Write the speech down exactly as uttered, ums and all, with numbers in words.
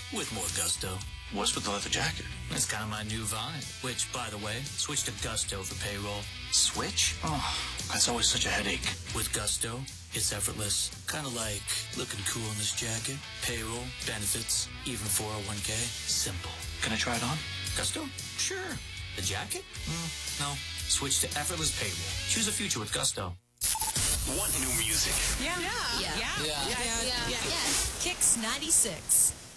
with more gusto. What's with the leather jacket? That's kind of my new vibe. Which, by the way, switch to Gusto for payroll. Switch? Oh, that's always such a headache. With Gusto, it's effortless. Kind of like looking cool in this jacket. Payroll, benefits, even four oh one k. Simple. Can I try it on? Gusto? Sure. The jacket? Mm, no. Switch to effortless payroll. Choose a future with Gusto. Want new music? Yeah. Yeah. Yeah. Yeah. Yeah. Yeah. Yeah. Yeah. Yeah. Kicks ninety-six.